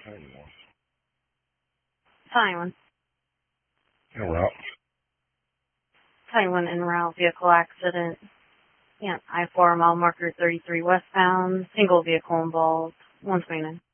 Tiny one. Tiny one. En route. Tiny one en route. Vehicle accident. Yeah, I-4 mile marker 33 westbound. Single vehicle involved. 129.